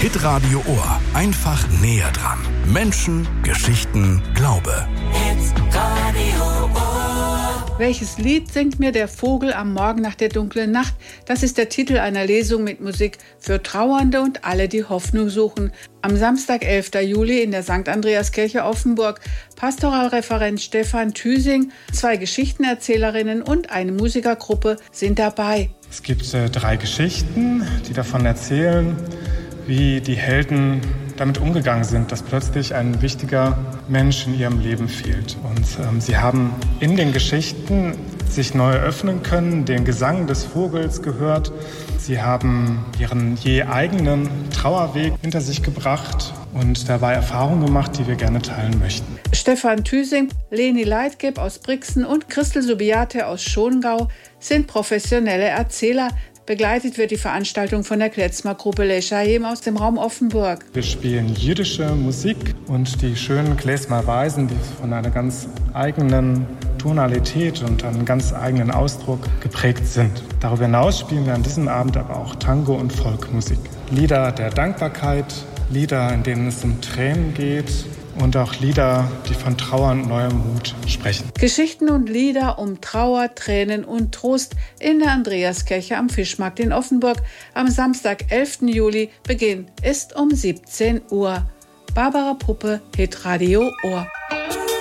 Hitradio Ohr. Einfach näher dran. Menschen, Geschichten, Glaube. Hitradio Ohr. Welches Lied singt mir der Vogel am Morgen nach der dunklen Nacht? Das ist der Titel einer Lesung mit Musik für Trauernde und alle, die Hoffnung suchen. Am Samstag, 11. Juli in der St. Andreaskirche Offenburg. Pastoralreferent Stefan Thüsing, 2 Geschichtenerzählerinnen und eine Musikergruppe sind dabei. Es gibt 3 Geschichten, die davon erzählen, wie die Helden damit umgegangen sind, dass plötzlich ein wichtiger Mensch in ihrem Leben fehlt. Und sie haben in den Geschichten sich neu öffnen können, den Gesang des Vogels gehört. Sie haben ihren je eigenen Trauerweg hinter sich gebracht und dabei Erfahrungen gemacht, die wir gerne teilen möchten. Stefan Thüsing, Leni Leitgeb aus Brixen und Christel Subiate aus Schongau sind professionelle Erzähler. Begleitet wird die Veranstaltung von der Klezmer-Gruppe Leschaim aus dem Raum Offenburg. Wir spielen jüdische Musik und die schönen Klezmer-Weisen, die von einer ganz eigenen Tonalität und einem ganz eigenen Ausdruck geprägt sind. Darüber hinaus spielen wir an diesem Abend aber auch Tango- und Folkmusik. Lieder der Dankbarkeit, Lieder, in denen es um Tränen geht, und auch Lieder, die von Trauer und neuem Mut sprechen. Geschichten und Lieder um Trauer, Tränen und Trost in der Andreaskirche am Fischmarkt in Offenburg. Am Samstag, 11. Juli, Beginn ist um 17 Uhr. Barbara Puppe, Hitradio Ohr.